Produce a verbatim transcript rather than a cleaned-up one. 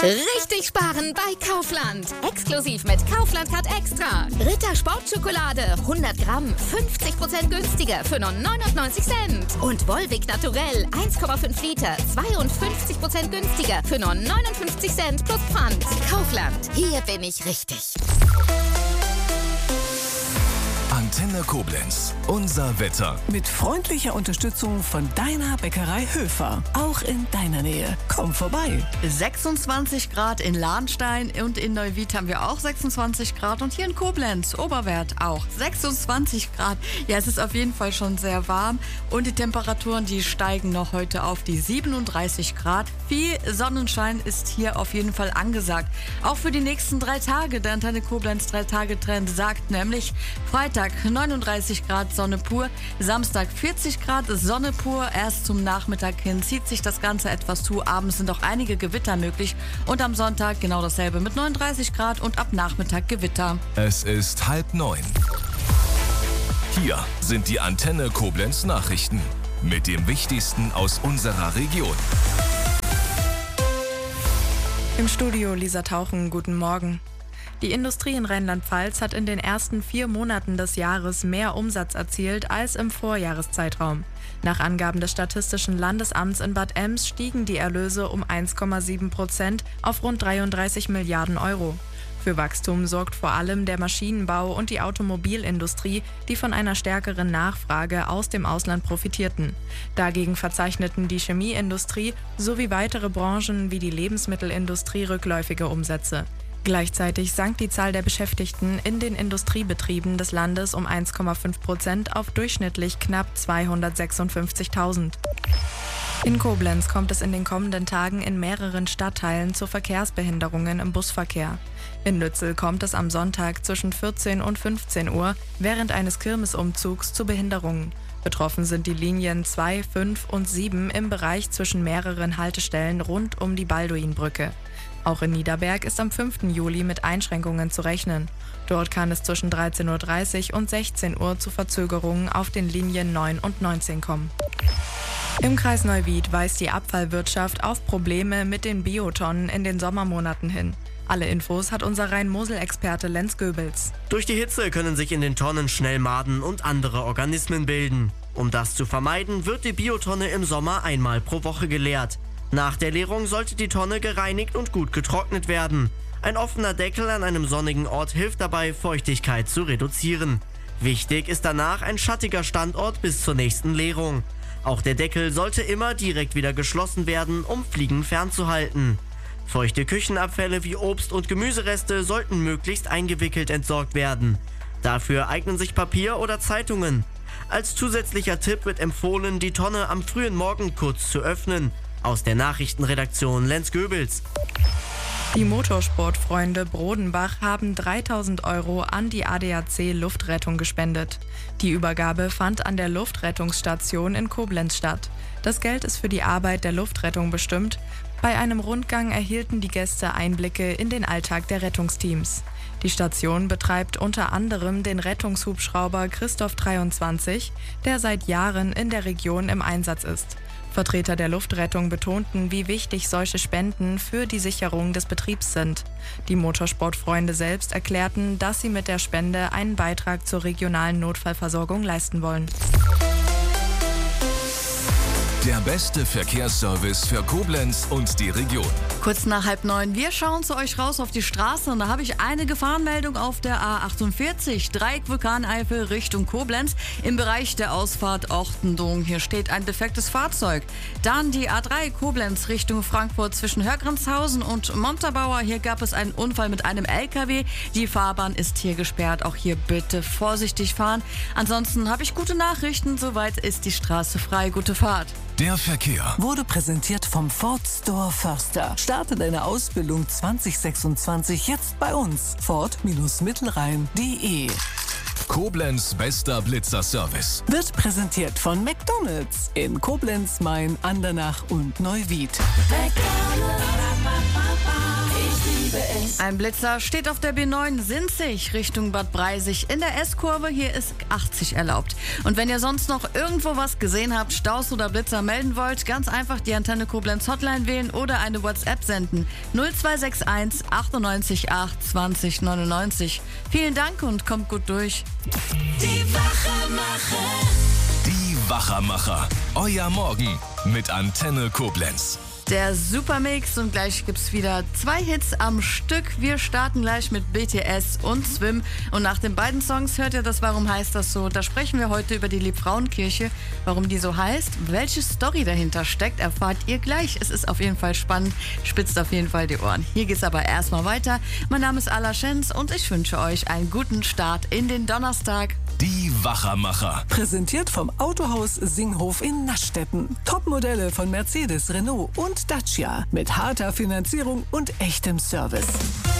Richtig sparen bei Kaufland. Exklusiv mit Kaufland Card Extra. Ritter Sportschokolade hundert Gramm fünfzig Prozent günstiger für nur neunundneunzig Cent. Und Volvic Naturell eins Komma fünf Liter zweiundfünfzig Prozent günstiger für nur neunundfünfzig Cent plus Pfand. Kaufland, hier bin ich richtig. Antenne Koblenz, unser Wetter. Mit freundlicher Unterstützung von deiner Bäckerei Höfer. Auch in deiner Nähe. Komm vorbei. sechsundzwanzig Grad in Lahnstein und in Neuwied haben wir auch sechsundzwanzig Grad. Und hier in Koblenz, Oberwert auch sechsundzwanzig Grad. Ja, es ist auf jeden Fall schon sehr warm. Und die Temperaturen, die steigen noch heute auf die siebenunddreißig Grad. Viel Sonnenschein ist hier auf jeden Fall angesagt. Auch für die nächsten drei Tage. Der Antenne Koblenz drei-Tage-Trend sagt nämlich Freitag neununddreißig Grad Sonne pur, Samstag vierzig Grad Sonne pur. Erst zum Nachmittag hin zieht sich das Ganze etwas zu. Abends sind auch einige Gewitter möglich. Und am Sonntag genau dasselbe mit neununddreißig Grad und ab Nachmittag Gewitter. Es ist halb neun. Hier sind die Antenne Koblenz Nachrichten mit dem Wichtigsten aus unserer Region. Im Studio Lisa Tauchen, guten Morgen. Die Industrie in Rheinland-Pfalz hat in den ersten vier Monaten des Jahres mehr Umsatz erzielt als im Vorjahreszeitraum. Nach Angaben des Statistischen Landesamts in Bad Ems stiegen die Erlöse um eins Komma sieben Prozent auf rund dreiunddreißig Milliarden Euro. Für Wachstum sorgt vor allem der Maschinenbau und die Automobilindustrie, die von einer stärkeren Nachfrage aus dem Ausland profitierten. Dagegen verzeichneten die Chemieindustrie sowie weitere Branchen wie die Lebensmittelindustrie rückläufige Umsätze. Gleichzeitig sank die Zahl der Beschäftigten in den Industriebetrieben des Landes um eins Komma fünf Prozent auf durchschnittlich knapp zweihundertsechsundfünfzigtausend. In Koblenz kommt es in den kommenden Tagen in mehreren Stadtteilen zu Verkehrsbehinderungen im Busverkehr. In Lützel kommt es am Sonntag zwischen vierzehn und fünfzehn Uhr während eines Kirmesumzugs zu Behinderungen. Betroffen sind die Linien zwei, fünf und sieben im Bereich zwischen mehreren Haltestellen rund um die Balduinbrücke. Auch in Niederberg ist am fünften Juli mit Einschränkungen zu rechnen. Dort kann es zwischen dreizehn Uhr dreißig und sechzehn Uhr zu Verzögerungen auf den Linien neun und neunzehn kommen. Im Kreis Neuwied weist die Abfallwirtschaft auf Probleme mit den Biotonnen in den Sommermonaten hin. Alle Infos hat unser Rhein-Mosel-Experte Lenz Goebels. Durch die Hitze können sich in den Tonnen schnell Maden und andere Organismen bilden. Um das zu vermeiden, wird die Biotonne im Sommer einmal pro Woche geleert. Nach der Leerung sollte die Tonne gereinigt und gut getrocknet werden. Ein offener Deckel an einem sonnigen Ort hilft dabei, Feuchtigkeit zu reduzieren. Wichtig ist danach ein schattiger Standort bis zur nächsten Leerung. Auch der Deckel sollte immer direkt wieder geschlossen werden, um Fliegen fernzuhalten. Feuchte Küchenabfälle wie Obst- und Gemüsereste sollten möglichst eingewickelt entsorgt werden. Dafür eignen sich Papier oder Zeitungen. Als zusätzlicher Tipp wird empfohlen, die Tonne am frühen Morgen kurz zu öffnen. Aus der Nachrichtenredaktion Lenz Goebels. Die Motorsportfreunde Brodenbach haben dreitausend Euro an die A D A C Luftrettung gespendet. Die Übergabe fand an der Luftrettungsstation in Koblenz statt. Das Geld ist für die Arbeit der Luftrettung bestimmt. Bei einem Rundgang erhielten die Gäste Einblicke in den Alltag der Rettungsteams. Die Station betreibt unter anderem den Rettungshubschrauber Christoph dreiundzwanzig, der seit Jahren in der Region im Einsatz ist. Vertreter der Luftrettung betonten, wie wichtig solche Spenden für die Sicherung des Betriebs sind. Die Motorsportfreunde selbst erklärten, dass sie mit der Spende einen Beitrag zur regionalen Notfallversorgung leisten wollen. Der beste Verkehrsservice für Koblenz und die Region. Kurz nach halb neun, wir schauen zu euch raus auf die Straße und da habe ich eine Gefahrenmeldung auf der A achtundvierzig, Dreieck Vulkaneifel Richtung Koblenz im Bereich der Ausfahrt Ortendung. Hier steht ein defektes Fahrzeug. Dann die A drei Koblenz Richtung Frankfurt zwischen Hörgrenzhausen und Montabaur. Hier gab es einen Unfall mit einem L K W. Die Fahrbahn ist hier gesperrt. Auch hier bitte vorsichtig fahren. Ansonsten habe ich gute Nachrichten. Soweit ist die Straße frei. Gute Fahrt. Der Verkehr Wurde präsentiert vom Ford Store Förster. Starte deine Ausbildung zwanzig sechsundzwanzig jetzt bei uns. Ford-Mittelrhein punkt de. Koblenz bester Blitzer-Service. Wird präsentiert von McDonald's in Koblenz, Main, Andernach und Neuwied. McDonald's, ich Ein Blitzer steht auf der B neun Sinzig Richtung Bad Breisig. In der S-Kurve hier ist achtzig erlaubt. Und wenn ihr sonst noch irgendwo was gesehen habt, Staus oder Blitzer melden wollt, ganz einfach die Antenne Koblenz Hotline wählen oder eine WhatsApp senden. null zwei sechs eins achtundneunzig acht zwanzig neunundneunzig. Vielen Dank und kommt gut durch. Die Wachermacher. Die Wachermacher. Euer Morgen mit Antenne Koblenz. Der Supermix und gleich gibt's wieder zwei Hits am Stück. Wir starten gleich mit B T S und Swim und nach den beiden Songs hört ihr das Warum heißt das so? Da sprechen wir heute über die Liebfrauenkirche, warum die so heißt, welche Story dahinter steckt, erfahrt ihr gleich. Es ist auf jeden Fall spannend, spitzt auf jeden Fall die Ohren. Hier geht's aber erstmal weiter. Mein Name ist Ala Schenz und ich wünsche euch einen guten Start in den Donnerstag. Die Wachermacher. Präsentiert vom Autohaus Singhof in Naschstetten. Topmodelle von Mercedes, Renault und Dacia mit harter Finanzierung und echtem Service.